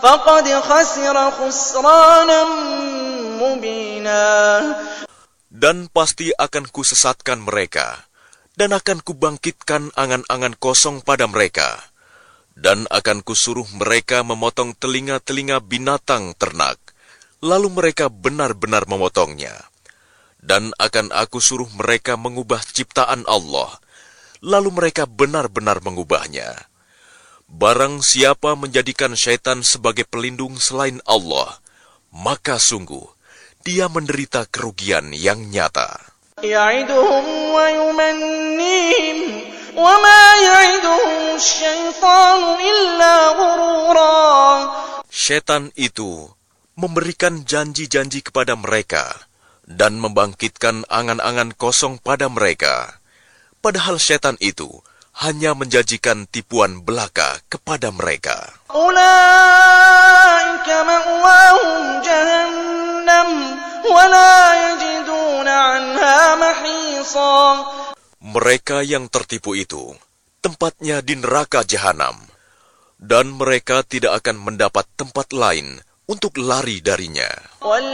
فقد خسر خسرانا مبينا. Dan pasti akan kusesatkan mereka, dan akan kubangkitkan angan-angan kosong pada mereka, dan akan kusuruh mereka memotong telinga-telinga binatang ternak, lalu mereka benar-benar memotongnya. Dan akan aku suruh mereka mengubah ciptaan Allah, lalu mereka benar-benar mengubahnya. Barang siapa menjadikan syaitan sebagai pelindung selain Allah, maka sungguh dia menderita kerugian yang nyata. يعدهم ويمنيهم وما يعدهم الشيطان إلا غرورا. Syaitan itu memberikan janji-janji kepada mereka dan membangkitkan angan-angan kosong pada mereka. Padahal syaitan itu hanya menjanjikan tipuan belaka kepada mereka. أولئك مأواهم جهنم ولا يجدون عنها محيصا. Mereka yang tertipu itu tempatnya di neraka jahanam, dan mereka tidak akan mendapat tempat lain untuk lari darinya.